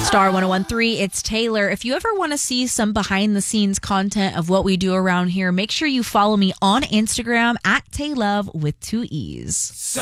Star 1013, it's Taylor. If you ever want to see some behind the scenes content of what we do around here, make sure you follow me on Instagram at Taylove with 2 E's.